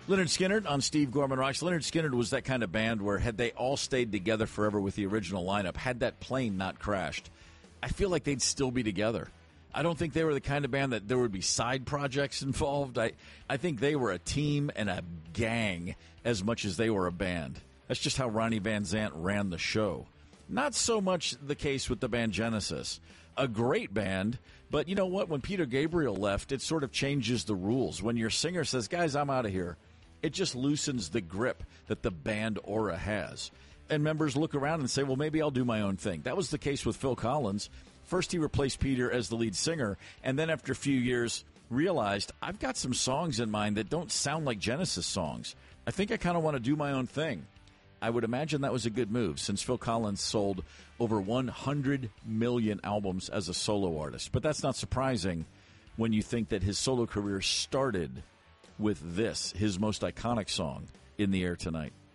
Lynyrd Skynyrd on Steve Gorman Rocks. Lynyrd Skynyrd was that kind of band where had they all stayed together forever with the original lineup, had that plane not crashed, I feel like they'd still be together. I don't think they were the kind of band that there would be side projects involved. I think they were a team and a gang as much as they were a band. That's just how Ronnie Van Zant ran the show. Not so much the case with the band Genesis. A great band, but you know what? When Peter Gabriel left, it sort of changes the rules. When your singer says, guys, I'm out of here, it just loosens the grip that the band aura has. And members look around and say, well, maybe I'll do my own thing. That was the case with Phil Collins. First, he replaced Peter as the lead singer, and then after a few years, realized, I've got some songs in mind that don't sound like Genesis songs. I think I kind of want to do my own thing. I would imagine that was a good move, since Phil Collins sold over 100 million albums as a solo artist. But that's not surprising when you think that his solo career started with this, his most iconic song, In the Air Tonight.